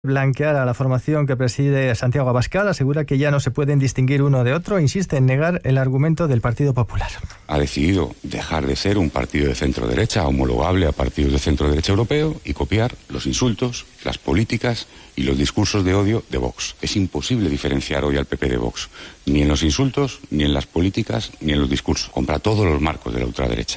blanquear a la formación que preside Santiago Abascal, asegura que ya no se pueden distinguir uno de otro, insiste en negar el argumento del Partido Popular. Ha decidido dejar de ser un partido de centro-derecha homologable a partidos de centro-derecha europeo y copiar los insultos, las políticas y los discursos de odio de Vox. Es imposible diferenciar hoy al PP de Vox, ni en los insultos, ni en las políticas, ni en los discursos. Compra todos los marcos de la ultraderecha.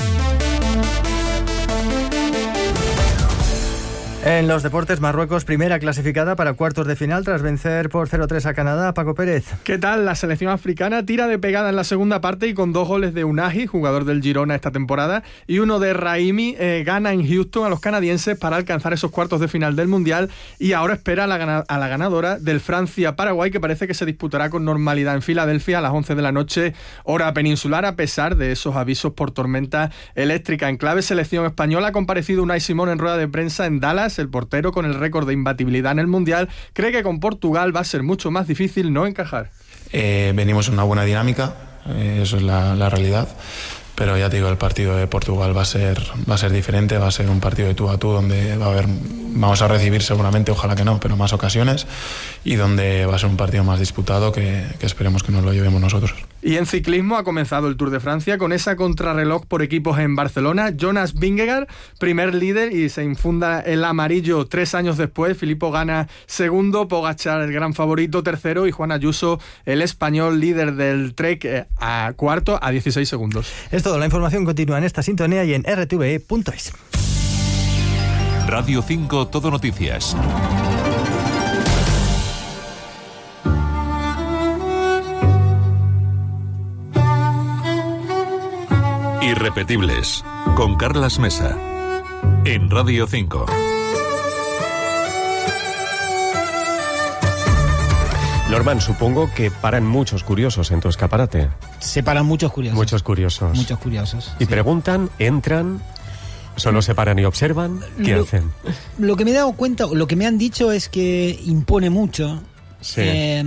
En los deportes, Marruecos, primera clasificada para cuartos de final tras vencer por 0-3 a Canadá. Paco Pérez. ¿Qué tal? La selección africana tira de pegada en la segunda parte y con 2 goles de Unahi, jugador del Girona esta temporada, y uno de Raimi, gana en Houston a los canadienses para alcanzar esos cuartos de final del Mundial, y ahora espera a la ganadora del Francia-Paraguay, que parece que se disputará con normalidad en Filadelfia a las 11 de la noche, hora peninsular, a pesar de esos avisos por tormenta eléctrica. En clave selección española ha comparecido Unai Simón en rueda de prensa en Dallas. El portero, con el récord de imbatibilidad en el Mundial, cree que con Portugal va a ser mucho más difícil no encajar. Venimos en una buena dinámica, eso es la realidad, pero ya te digo, el partido de Portugal va a ser diferente, va a ser un partido de tú a tú donde vamos a recibir seguramente, ojalá que no, pero más ocasiones, y donde va a ser un partido más disputado que esperemos que nos lo llevemos nosotros. Y en ciclismo ha comenzado el Tour de Francia con esa contrarreloj por equipos en Barcelona. Jonas Vingegaard, primer líder, y se infunda el amarillo 3 años después. Filippo gana segundo, Pogačar el gran favorito tercero, y Juan Ayuso, el español líder del Trek, a cuarto a 16 segundos. Es todo, la información continúa en esta sintonía y en rtve.es. Radio 5 Todo Noticias. Irrepetibles, con Carlas Mesa, en Radio 5. Norman, supongo que paran muchos curiosos en tu escaparate. Se paran muchos curiosos. Muchos curiosos. Muchos curiosos. Y sí. Preguntan, entran, solo se paran y observan. ¿Qué hacen? Lo que me he dado cuenta, lo que me han dicho es que impone mucho. Sí.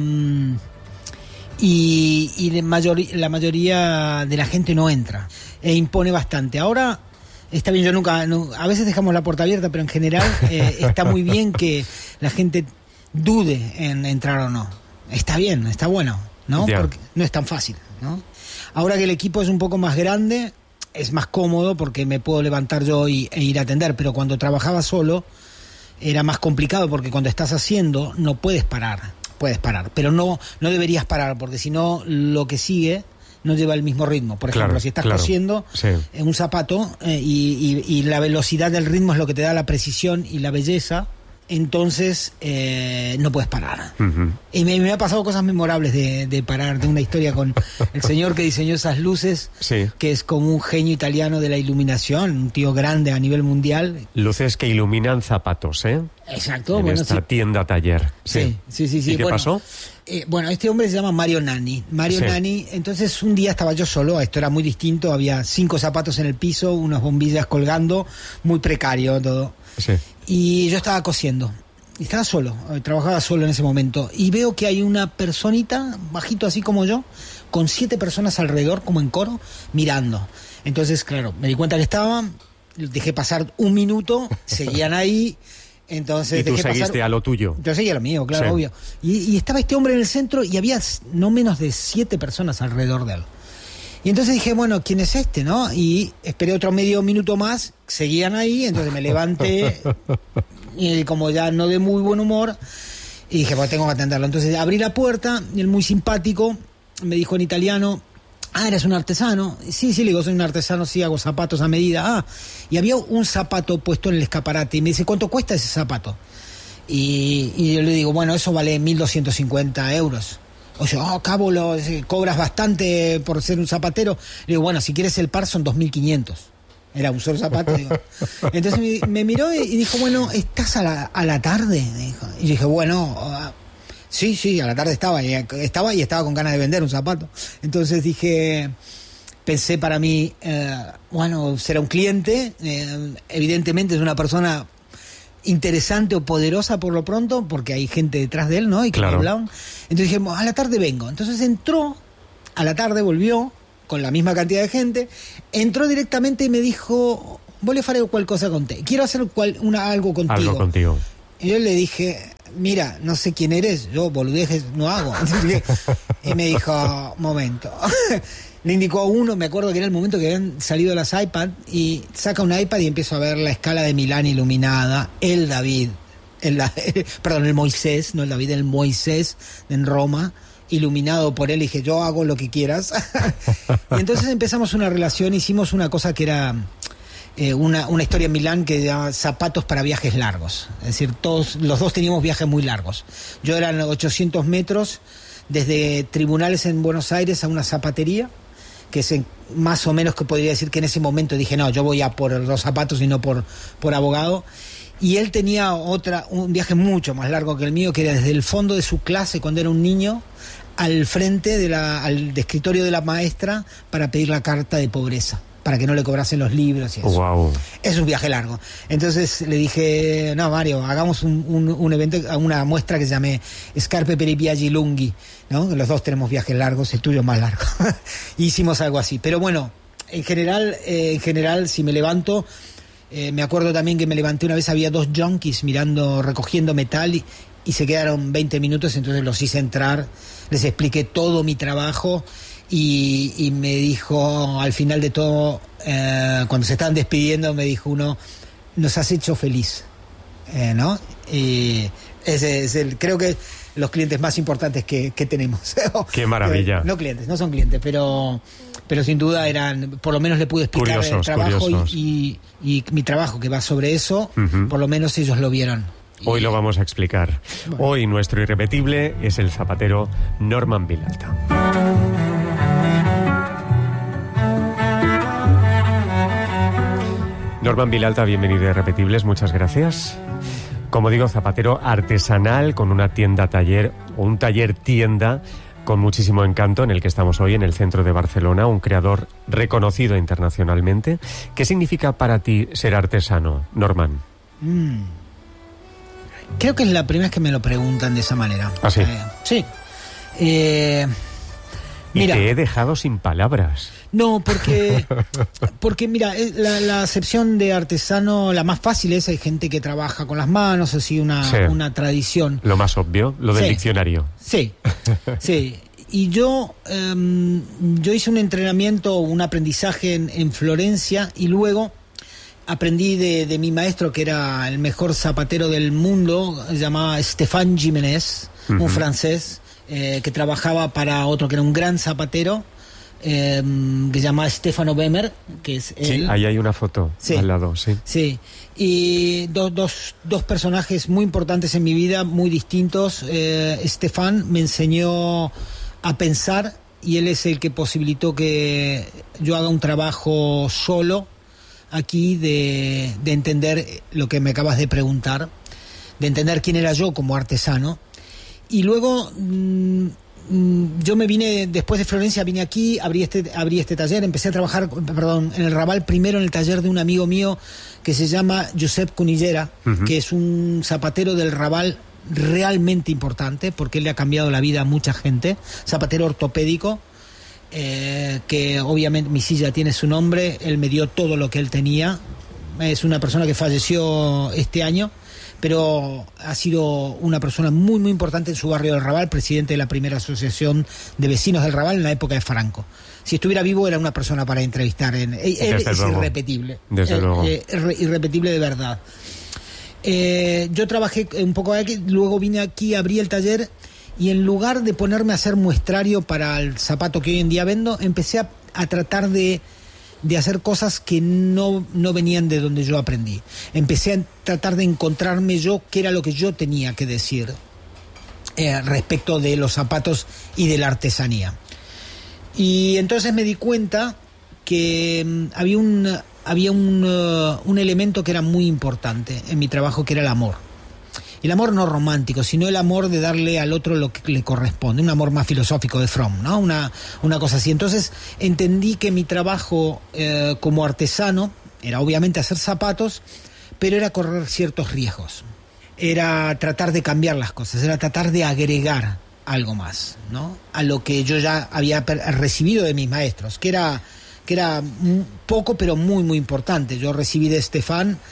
Y la mayoría de la gente no entra. Impone bastante. Ahora está bien, a veces dejamos la puerta abierta, pero en general está muy bien que la gente dude en entrar o no. Está bien, está bueno, ¿no? Yeah. Porque no es tan fácil, ¿no? Ahora que el equipo es un poco más grande, es más cómodo porque me puedo levantar yo e ir a atender, pero cuando trabajaba solo era más complicado porque cuando estás haciendo no puedes parar. Puedes parar, pero no deberías parar, porque si no, lo que sigue no lleva el mismo ritmo. Por ejemplo, si estás cosiendo en un zapato y la velocidad del ritmo es lo que te da la precisión y la belleza, entonces no puedes parar. Uh-huh. Y me ha pasado cosas memorables de parar, de una historia con el señor que diseñó esas luces, que es como un genio italiano de la iluminación, un tío grande a nivel mundial. Luces que iluminan zapatos, ¿eh? Exacto. En esta tienda taller. Sí. ¿Y qué pasó? Este hombre se llama Mario Nani. Nani, entonces un día estaba yo solo, esto era muy distinto, había 5 zapatos en el piso, unas bombillas colgando, muy precario todo. Sí. Y yo estaba cosiendo. Y estaba solo, trabajaba solo en ese momento. Y veo que hay una personita, bajito así como yo, con 7 personas alrededor, como en coro, mirando. Entonces, claro, me di cuenta que estaban, dejé pasar 1 minuto, seguían ahí. Entonces, y tú seguiste a lo tuyo. Yo seguía a lo mío, claro, obvio. Y estaba este hombre en el centro y había no menos de 7 personas alrededor de él. Y entonces dije, bueno, ¿quién es este, no? Y esperé otro medio minuto más, seguían ahí, entonces me levanté, y como ya no de muy buen humor, y dije, pues tengo que atenderlo. Entonces abrí la puerta, y él muy simpático me dijo en italiano, ¿eres un artesano? Sí, le digo, soy un artesano, sí, hago zapatos a medida. Y había un zapato puesto en el escaparate, y me dice, ¿cuánto cuesta ese zapato? Y yo le digo, bueno, eso vale 1.250 euros. Oye, cabo, cobras bastante por ser un zapatero. Le digo, bueno, si quieres el par son 2.500. Era un solo zapato. Digo. Entonces me miró y dijo, bueno, ¿estás a la tarde? Dijo. Y yo dije, bueno, sí, a la tarde estaba y estaba con ganas de vender un zapato. Entonces pensé para mí, bueno, será un cliente, evidentemente es una persona interesante o poderosa por lo pronto, porque hay gente detrás de él, ¿no? Y que me hablaban. Entonces dije, a la tarde vengo. Entonces entró, a la tarde volvió, con la misma cantidad de gente, entró directamente y me dijo, voglio fare qualcosa con te. Quiero hacer algo contigo. Algo contigo. Y yo le dije, mira, no sé quién eres, yo boludejes no hago. Y me dijo, momento. Le indicó a uno, me acuerdo que era el momento que habían salido las iPad, y saca un iPad y empiezo a ver la escala de Milán iluminada, el Moisés, no el David, el Moisés en Roma, iluminado por él. Y dije, yo hago lo que quieras. Y entonces empezamos una relación, hicimos una cosa que era una historia en Milán que se llama Zapatos para viajes largos. Es decir, los dos teníamos viajes muy largos. Yo eran 800 metros desde tribunales en Buenos Aires a una zapatería, que es más o menos que podría decir que en ese momento dije, no, yo voy a por los zapatos y no por abogado. Y él tenía un viaje mucho más largo que el mío, que era desde el fondo de su clase cuando era un niño al frente al escritorio de la maestra para pedir la carta de pobreza, para que no le cobrasen los libros y eso. Wow. Es un viaje largo. Entonces le dije, no, Mario, hagamos un evento, una muestra que se llame Scarpe per i viaggi lunghi, ¿no? Los dos tenemos viajes largos, el tuyo es más largo. Hicimos algo así. Pero bueno, en general, si me levanto, me acuerdo también que me levanté una vez, había 2 junkies recogiendo metal y se quedaron 20 minutos, entonces los hice entrar, les expliqué todo mi trabajo. Y me dijo, al final de todo, cuando se estaban despidiendo, me dijo uno, nos has hecho feliz, ¿no? Y ese es creo que los clientes más importantes que tenemos. ¡Qué maravilla! No clientes, no son clientes, pero sin duda eran, por lo menos le pude explicar el trabajo y mi trabajo que va sobre eso, por lo menos ellos lo vieron. Hoy lo vamos a explicar. Bueno. Hoy nuestro irrepetible es el zapatero Norman Vilalta. Norman Vilalta, bienvenido a Irrepetibles, muchas gracias. Como digo, zapatero artesanal con una tienda-taller, o un taller-tienda con muchísimo encanto, en el que estamos hoy en el centro de Barcelona, un creador reconocido internacionalmente. ¿Qué significa para ti ser artesano, Norman? Creo que es la primera vez que me lo preguntan de esa manera. ¿Ah, sí? Sí. Mira, y te he dejado sin palabras. No, porque mira, la acepción de artesano, la más fácil es, hay gente que trabaja con las manos, así una tradición. Lo más obvio, lo del diccionario. Sí, sí. Y yo hice un entrenamiento, un aprendizaje en Florencia, y luego aprendí de mi maestro, que era el mejor zapatero del mundo, se llamaba Stéphane Jiménez, un francés, que trabajaba para otro que era un gran zapatero, que se llama Stefano Bemer, que es él. Sí, ahí hay una foto al lado, sí. Sí, y dos personajes muy importantes en mi vida, muy distintos. Stefan me enseñó a pensar, y él es el que posibilitó que yo haga un trabajo solo aquí de entender lo que me acabas de preguntar, de entender quién era yo como artesano. Y luego yo me vine, después de Florencia, vine aquí, abrí este taller, empecé a trabajar, en el Raval, primero en el taller de un amigo mío que se llama Josep Cunillera, que es un zapatero del Raval realmente importante, porque él le ha cambiado la vida a mucha gente, zapatero ortopédico, que obviamente mi silla tiene su nombre, él me dio todo lo que él tenía, es una persona que falleció este año, pero ha sido una persona muy muy importante en su barrio del Raval, presidente de la primera asociación de vecinos del Raval en la época de Franco. Si estuviera vivo era una persona para entrevistar. Él es irrepetible. Desde luego. Irrepetible de verdad. Yo trabajé un poco aquí, luego vine aquí, abrí el taller, y en lugar de ponerme a hacer muestrario para el zapato que hoy en día vendo, empecé a tratar de hacer cosas que no venían de donde yo aprendí. Empecé a tratar de encontrarme yo qué era lo que yo tenía que decir respecto de los zapatos y de la artesanía. Y entonces me di cuenta que había un elemento que era muy importante en mi trabajo, que era el amor. El amor no romántico, sino el amor de darle al otro lo que le corresponde, un amor más filosófico de Fromm, ¿no? Una cosa así. Entonces entendí que mi trabajo como artesano era obviamente hacer zapatos, pero era correr ciertos riesgos. Era tratar de cambiar las cosas, era tratar de agregar algo más, ¿no? A lo que yo ya había recibido de mis maestros, que era poco pero muy muy importante. Yo recibí de Stefan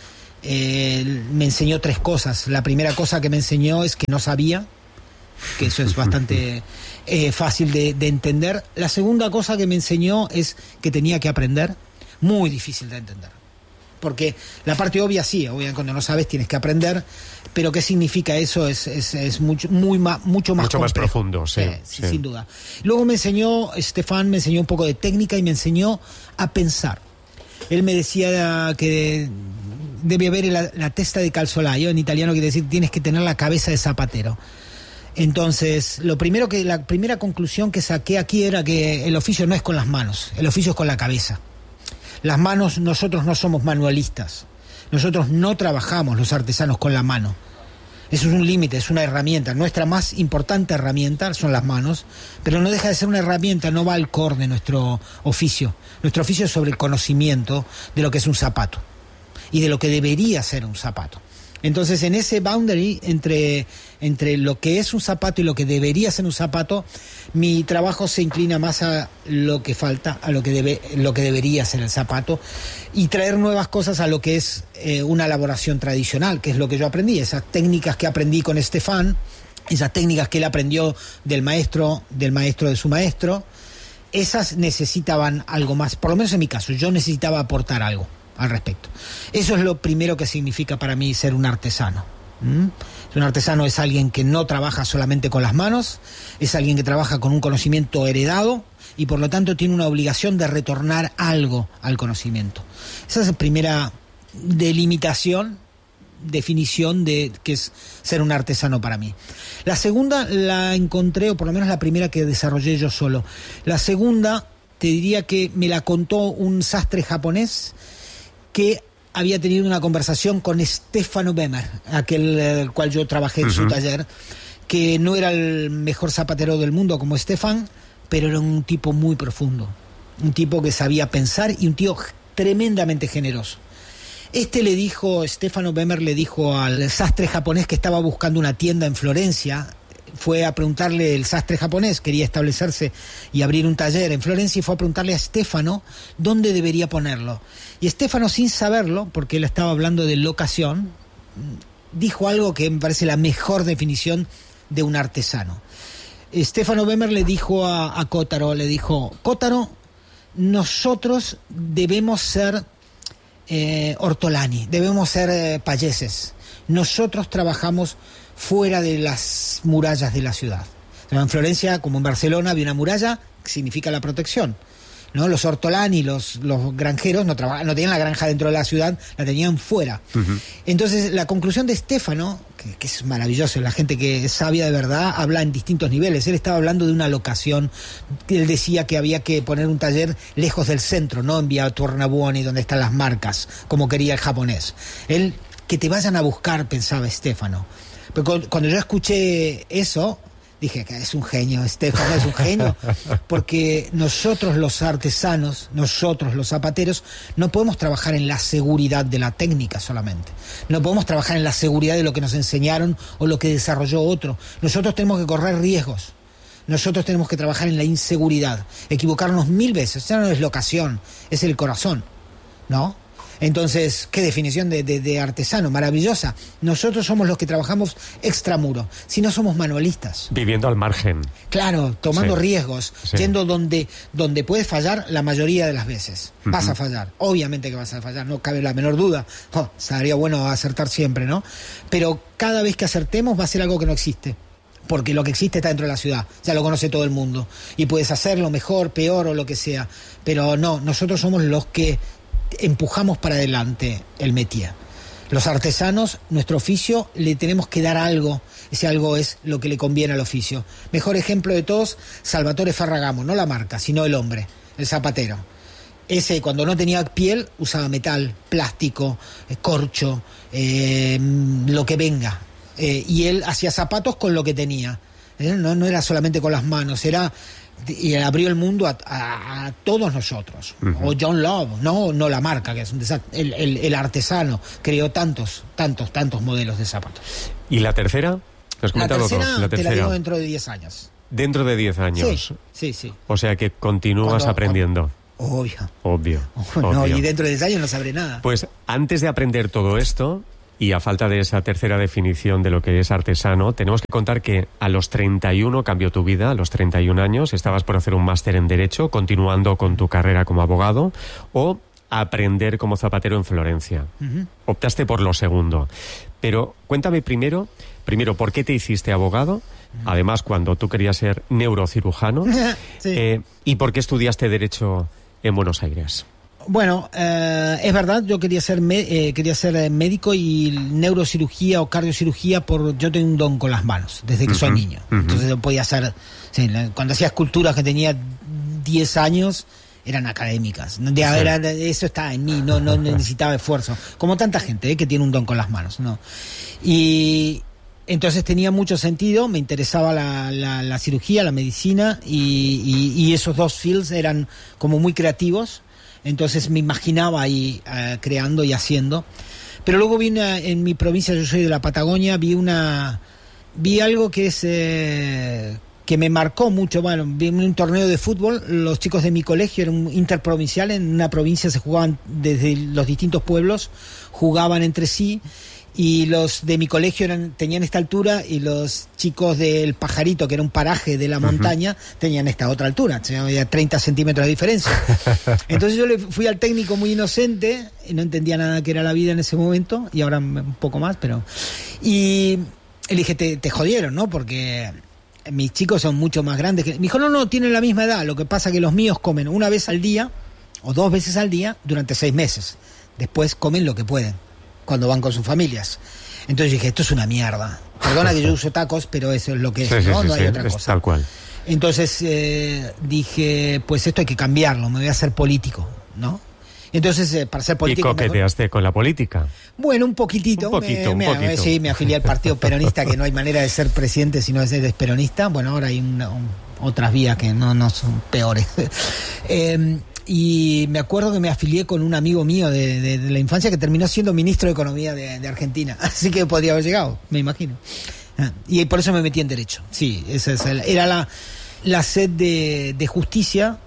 me enseñó 3 cosas. La primera cosa que me enseñó es que no sabía, que eso es bastante fácil de entender. La segunda cosa que me enseñó es que tenía que aprender, muy difícil de entender. Porque la parte obvia sí, obviamente cuando no sabes tienes que aprender, pero qué significa eso es mucho más profundo, sí, sin duda. Luego me enseñó, Stefan me enseñó un poco de técnica y me enseñó a pensar. Él me decía que debe haber la testa de calzolaio, en italiano quiere decir tienes que tener la cabeza de zapatero. Entonces, la primera conclusión que saqué aquí era que el oficio no es con las manos, el oficio es con la cabeza. Las manos, nosotros no somos manualistas, nosotros no trabajamos los artesanos con la mano. Eso es un límite, es una herramienta. Nuestra más importante herramienta son las manos, pero no deja de ser una herramienta, no va al core de nuestro oficio. Nuestro oficio es sobre el conocimiento de lo que es un zapato y de lo que debería ser un zapato. Entonces, en ese boundary entre lo que es un zapato y lo que debería ser un zapato, mi trabajo se inclina más a lo que falta, a lo que debería ser el zapato, y traer nuevas cosas a lo que es una elaboración tradicional, que es lo que yo aprendí, esas técnicas que aprendí con Stefan, esas técnicas que él aprendió del maestro de su maestro, esas necesitaban algo más, por lo menos en mi caso, yo necesitaba aportar algo al respecto. Eso es lo primero que significa para mí ser un artesano. Un artesano es alguien que no trabaja solamente con las manos, es alguien que trabaja con un conocimiento heredado y por lo tanto tiene una obligación de retornar algo al conocimiento. Esa es la primera definición de qué es ser un artesano para mí. La segunda la encontré, o por lo menos la primera que desarrollé yo solo. La segunda, te diría que me la contó un sastre japonés que había tenido una conversación con Stefano Bemer, el cual yo trabajé en su taller, que no era el mejor zapatero del mundo como Stefan, pero era un tipo muy profundo, un tipo que sabía pensar y un tío tremendamente generoso. Stefano Bemer le dijo al sastre japonés que estaba buscando una tienda en Florencia, fue a preguntarle, el sastre japonés quería establecerse y abrir un taller en Florencia, y fue a preguntarle a Stefano dónde debería ponerlo. Y Stefano, sin saberlo, porque él estaba hablando de locación, dijo algo que me parece la mejor definición de un artesano. Stefano Bemer le dijo a Kotaro, Kotaro, nosotros debemos ser ortolani, debemos ser payeses. Nosotros trabajamos fuera de las murallas de la ciudad. En Florencia, como en Barcelona, había una muralla que significa la protección, ¿no? Los ortolani, los granjeros no tenían la granja dentro de la ciudad, la tenían fuera. Entonces, la conclusión de Stefano, que es maravilloso, la gente que es sabia de verdad habla en distintos niveles. Él estaba hablando de una locación. Él decía que había que poner un taller lejos del centro, no en Via Tornabuoni, donde están las marcas, como quería el japonés. Que te vayan a buscar, pensaba Stefano. Pero cuando yo escuché eso, dije que es un genio, Stefano es un genio, porque nosotros los artesanos, nosotros los zapateros, no podemos trabajar en la seguridad de la técnica solamente, no podemos trabajar en la seguridad de lo que nos enseñaron o lo que desarrolló otro. Nosotros tenemos que correr riesgos, nosotros tenemos que trabajar en la inseguridad, equivocarnos 1000 veces. Ya no es locación, es el corazón, ¿no? Entonces, qué definición de artesano, maravillosa. Nosotros somos los que trabajamos extramuro, si no somos manualistas. Viviendo al margen. Claro, tomando riesgos, yendo donde puedes fallar la mayoría de las veces. Vas a fallar, obviamente que vas a fallar, no cabe la menor duda. Sería bueno acertar siempre, ¿no? Pero cada vez que acertemos va a ser algo que no existe. Porque lo que existe está dentro de la ciudad, ya lo conoce todo el mundo. Y puedes hacerlo mejor, peor o lo que sea. Pero no, nosotros somos los que empujamos para adelante el métier. Los artesanos, nuestro oficio, le tenemos que dar algo. Ese algo es lo que le conviene al oficio. Mejor ejemplo de todos, Salvatore Ferragamo, no la marca, sino el hombre, el zapatero. Ese, cuando no tenía piel, usaba metal, plástico, corcho, lo que venga. Y él hacía zapatos con lo que tenía. No era solamente con las manos, y abrió el mundo a todos nosotros. O John Love, no la marca, que es un desastre. El artesano creó tantos modelos de zapatos. ¿Y la tercera? ¿Has comentado la tercera te la digo dentro de 10 años. ¿Dentro de 10 años? Sí. O sea que continúas aprendiendo. Obvio. No, y dentro de 10 años no sabré nada. Pues antes de aprender todo esto, y a falta de esa tercera definición de lo que es artesano, tenemos que contar que a los 31 cambió tu vida, a los 31 años, estabas por hacer un máster en Derecho, continuando con tu carrera como abogado, o aprender como zapatero en Florencia. Optaste por lo segundo. Pero cuéntame primero, ¿por qué te hiciste abogado? Además, cuando tú querías ser neurocirujano. Sí. ¿Y por qué estudiaste Derecho en Buenos Aires? Bueno, es verdad, yo quería ser médico y neurocirugía o cardiocirugía, yo tengo un don con las manos, desde que soy niño. Entonces yo podía hacer, cuando hacía esculturas que tenía 10 años, eran académicas. Eso estaba en mí, no necesitaba esfuerzo. Como tanta gente que tiene un don con las manos, ¿no? Y entonces tenía mucho sentido, me interesaba la cirugía, la medicina, y esos dos fields eran como muy creativos. Entonces me imaginaba ahí creando y haciendo. Pero luego vi en mi provincia, yo soy de la Patagonia, vi algo que es que me marcó mucho. Bueno, vi un torneo de fútbol, los chicos de mi colegio, era un interprovincial, en una provincia se jugaban desde los distintos pueblos, jugaban entre sí. Y los de mi colegio tenían esta altura, y los chicos del Pajarito, que era un paraje de la montaña, tenían esta otra altura, había 30 centímetros de diferencia. Entonces yo le fui al técnico muy inocente, y no entendía nada que era la vida en ese momento, y ahora un poco más, pero... Y le dije, te jodieron, ¿no? Porque mis chicos son mucho más grandes que... Me dijo, no, tienen la misma edad, lo que pasa que los míos comen una vez al día, o 2 veces al día, durante 6 meses. Después comen lo que pueden, cuando van con sus familias. Entonces dije, esto es una mierda. Perdona que yo uso tacos, pero eso es lo que es, ¿no? No hay otra cosa. Tal cual. Entonces dije, pues esto hay que cambiarlo, me voy a hacer político, ¿no? Entonces, para ser político... ¿Y coqueteaste con la política? Bueno, un poquitito. Sí, me afilié al Partido Peronista, que no hay manera de ser presidente si no eres peronista. Bueno, ahora hay otras vías que no son peores. Y me acuerdo que me afilié con un amigo mío de la infancia que terminó siendo ministro de Economía de Argentina. Así que podría haber llegado, me imagino. Y por eso me metí en Derecho. Sí, esa era la sed de justicia.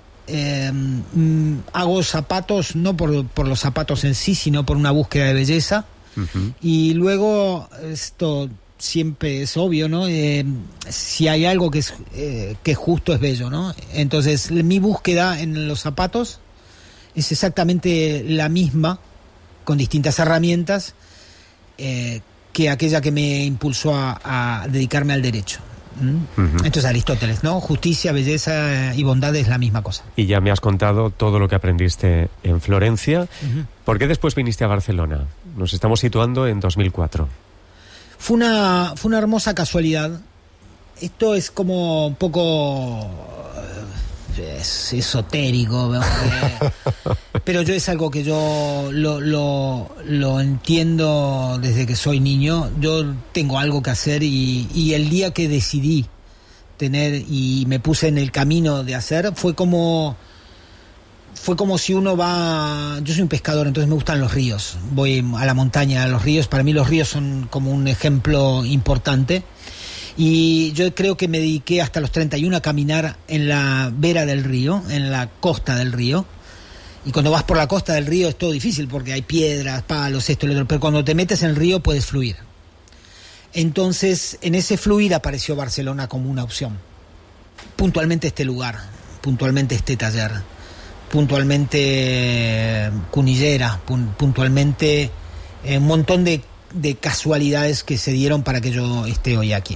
Hago zapatos, no por los zapatos en sí, sino por una búsqueda de belleza. Y luego, esto siempre es obvio, ¿no? Si hay algo que es justo, es bello, ¿no? Entonces, mi búsqueda en los zapatos es exactamente la misma, con distintas herramientas, que aquella que me impulsó a dedicarme al derecho. Entonces, Aristóteles, ¿no? Justicia, belleza y bondad es la misma cosa. Y ya me has contado todo lo que aprendiste en Florencia. ¿Por qué después viniste a Barcelona? Nos estamos situando en 2004. Fue una hermosa casualidad. Esto es como un poco es esotérico, pero yo es algo que yo lo entiendo desde que soy niño. Yo tengo algo que hacer, y el día que decidí tener y me puse en el camino de hacer, fue como si uno va... Yo soy un pescador, entonces me gustan los ríos. Voy a la montaña, a los ríos. Para mí los ríos son como un ejemplo importante. Y yo creo que me dediqué hasta los 31 a caminar en la vera del río, en la costa del río. Y cuando vas por la costa del río es todo difícil porque hay piedras, palos, esto y lo otro. Pero cuando te metes en el río puedes fluir. Entonces, en ese fluir apareció Barcelona como una opción. Puntualmente este lugar, puntualmente este taller, puntualmente Cunillera, puntualmente un montón de casualidades que se dieron para que yo esté hoy aquí.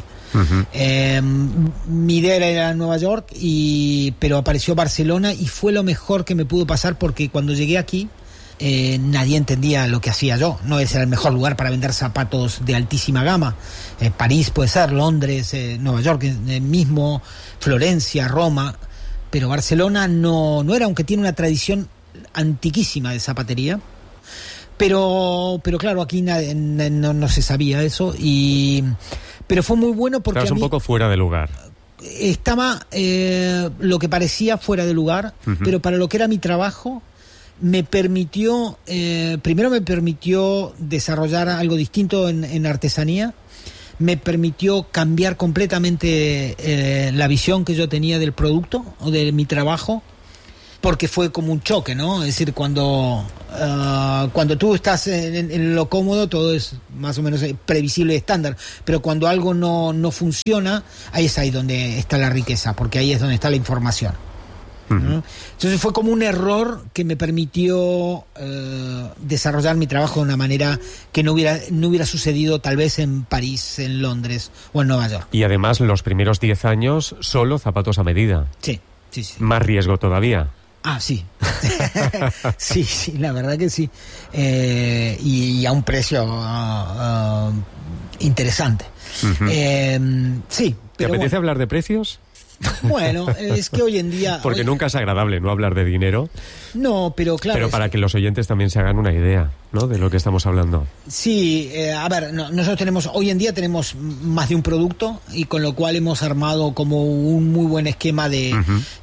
Mi idea era Nueva York, pero apareció Barcelona y fue lo mejor que me pudo pasar, porque cuando llegué aquí nadie entendía lo que hacía yo. No ese era el mejor lugar para vender zapatos de altísima gama. París puede ser, Londres, Nueva York mismo, Florencia, Roma, pero Barcelona no era, aunque tiene una tradición antiquísima de zapatería. Pero claro, aquí no se sabía eso, pero fue muy bueno porque estabas un poco fuera de lugar. Estaba lo que parecía fuera de lugar, pero para lo que era mi trabajo me permitió, primero me permitió desarrollar algo distinto en artesanía, me permitió cambiar completamente la visión que yo tenía del producto o de mi trabajo. porque fue como un choque, ¿no? Es decir, cuando tú estás en lo cómodo, todo es más o menos previsible y estándar, pero cuando algo no funciona, ahí es ahí donde está la riqueza, porque ahí es donde está la información. ¿No? Entonces fue como un error que me permitió desarrollar mi trabajo de una manera que no hubiera sucedido tal vez en París, en Londres o en Nueva York. Y además los primeros 10 años solo zapatos a medida. Sí. Más riesgo todavía. Ah, sí. sí, la verdad que sí. Y a un precio interesante. Sí. ¿Te apetece hablar de precios? Bueno, es que hoy en día... Porque nunca es agradable no hablar de dinero. No, pero claro... Pero para que los oyentes también se hagan una idea, ¿no?, de lo que estamos hablando. Sí, a ver, nosotros hoy en día tenemos más de un producto, y con lo cual hemos armado como un muy buen esquema de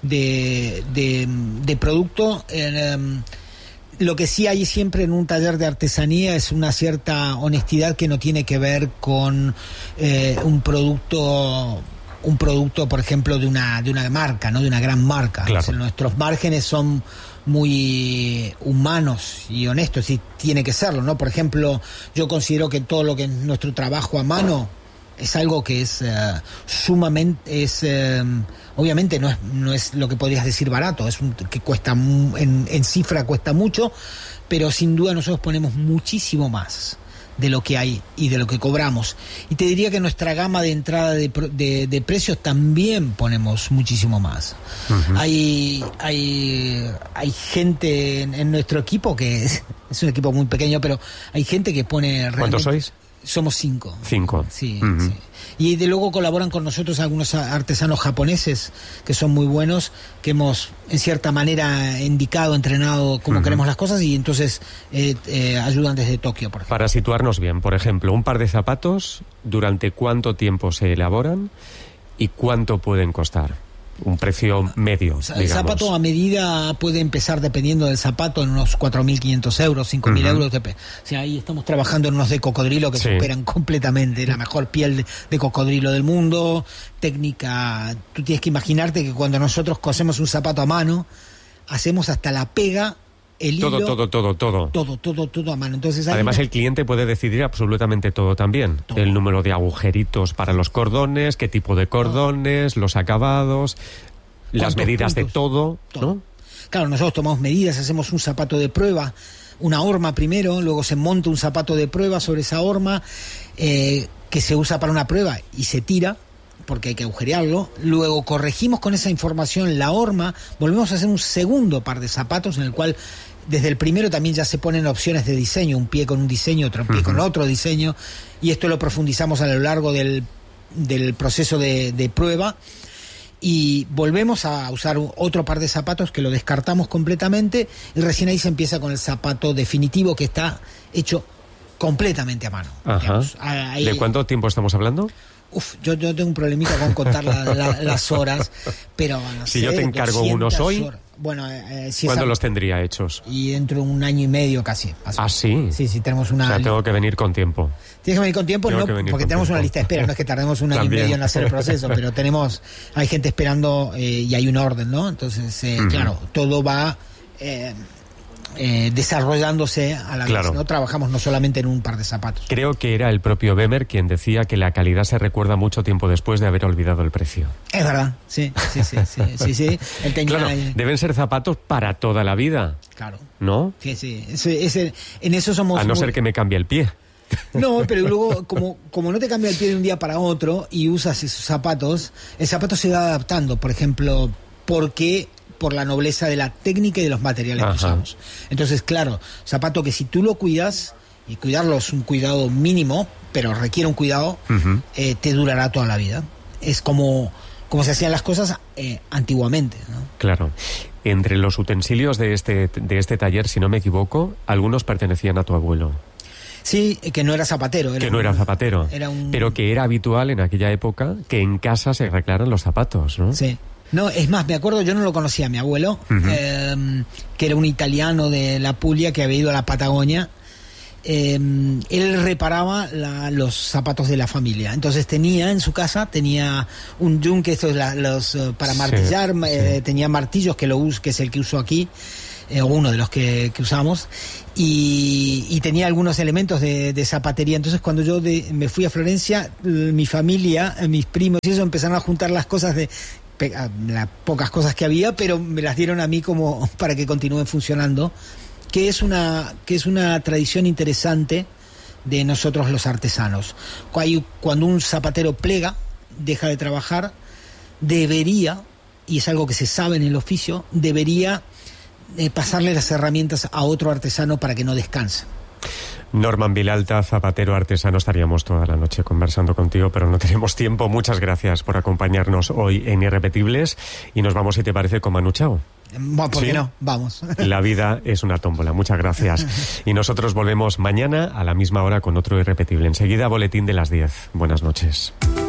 producto. Lo que sí hay siempre en un taller de artesanía es una cierta honestidad que no tiene que ver con un producto, por ejemplo, de una marca, ¿no?, de una gran marca. Claro. O sea, nuestros márgenes son muy humanos y honestos, y tiene que serlo, ¿no? Por ejemplo, yo considero que todo lo que es nuestro trabajo a mano es algo que es sumamente, obviamente no es lo que podrías decir barato, que cuesta, en cifra cuesta mucho, pero sin duda nosotros ponemos muchísimo más de lo que hay y de lo que cobramos. Y te diría que en nuestra gama de entrada de precios también ponemos muchísimo más. Uh-huh. Hay gente en nuestro equipo que es un equipo muy pequeño, pero hay gente que pone realmente... ¿Cuántos sois? Somos 5. 5. Sí, uh-huh. Sí. Y de luego colaboran con nosotros algunos artesanos japoneses que son muy buenos, que hemos en cierta manera indicado, entrenado cómo queremos las cosas, y entonces ayudan desde Tokio, por ejemplo. Para situarnos bien, por ejemplo, un par de zapatos, ¿durante cuánto tiempo se elaboran y cuánto pueden costar? Un precio medio, digamos. El zapato a medida puede empezar, dependiendo del zapato, en unos 4.500 euros, 5.000 euros. O sea, ahí estamos trabajando en unos de cocodrilo que superan completamente la mejor piel de cocodrilo del mundo. Técnica, tú tienes que imaginarte que cuando nosotros cosemos un zapato a mano, hacemos hasta la pega, el hilo... Todo a mano. Entonces, además, el cliente puede decidir absolutamente todo también. Todo. El número de agujeritos para los cordones, qué tipo de cordones, los acabados, las medidas de todo, ¿no? Claro, nosotros tomamos medidas, hacemos un zapato de prueba, una horma primero, luego se monta un zapato de prueba sobre esa horma, que se usa para una prueba y se tira, porque hay que agujerearlo. Luego corregimos con esa información la horma, volvemos a hacer un segundo par de zapatos en el cual desde el primero también ya se ponen opciones de diseño, un pie con un diseño, otro pie con otro diseño, y esto lo profundizamos a lo largo del proceso de prueba, y volvemos a usar otro par de zapatos que lo descartamos completamente, y recién ahí se empieza con el zapato definitivo, que está hecho completamente a mano. Ajá. ¿De cuánto tiempo estamos hablando? Yo tengo un problemita con contar las horas, pero bueno, si yo te encargo unos hoy, bueno, ¿cuándo los tendría hechos? Y dentro de un año y medio casi. ¿Ah, sí? Sí, tenemos una... O sea, tengo que venir con tiempo. Tienes que venir con tiempo, no, porque tenemos una lista de espera, no es que tardemos un año y medio en hacer el proceso, pero hay gente esperando, y hay un orden, ¿no? Entonces, claro, todo va... desarrollándose a la vez, ¿no? Trabajamos no solamente en un par de zapatos. Creo que era el propio Bemer quien decía que la calidad se recuerda mucho tiempo después de haber olvidado el precio. Es verdad, sí. Claro, deben ser zapatos para toda la vida. Claro. ¿No? Sí. En eso somos... A no ser que me cambie el pie. No, pero luego, como no te cambia el pie de un día para otro y usas esos zapatos, el zapato se va adaptando, por ejemplo, por la nobleza de la técnica y de los materiales que usamos. Entonces, claro, zapato que si tú lo cuidas, y cuidarlo es un cuidado mínimo, pero requiere un cuidado, te durará toda la vida. Es como se hacían las cosas antiguamente, ¿no? Claro. Entre los utensilios de este taller, si no me equivoco, algunos pertenecían a tu abuelo. Sí, que no era zapatero. Pero que era habitual en aquella época que en casa se arreglaran los zapatos, ¿no? Sí. No, es más, me acuerdo, yo no lo conocía a mi abuelo, que era un italiano de la Puglia que había ido a la Patagonia, él reparaba los zapatos de la familia. Entonces tenía en su casa, tenía un yunque, esto es para martillar, tenía martillos que es el que uso aquí, uno de los que usamos, y tenía algunos elementos de zapatería. Entonces cuando yo me fui a Florencia, mi familia, mis primos y eso empezaron a juntar las cosas las pocas cosas que había, pero me las dieron a mí como para que continúen funcionando, que es una tradición interesante de nosotros los artesanos. Cuando un zapatero plega, deja de trabajar, debería, y es algo que se sabe en el oficio, debería pasarle las herramientas a otro artesano para que no descanse. Norman Vilalta, zapatero artesano, estaríamos toda la noche conversando contigo, pero no tenemos tiempo. Muchas gracias por acompañarnos hoy en Irrepetibles y nos vamos, si te parece, con Manu Chao. Bueno, ¿por qué no? Vamos. La vida es una tómbola. Muchas gracias. Y nosotros volvemos mañana a la misma hora con otro Irrepetible. Enseguida, boletín de las 10. Buenas noches.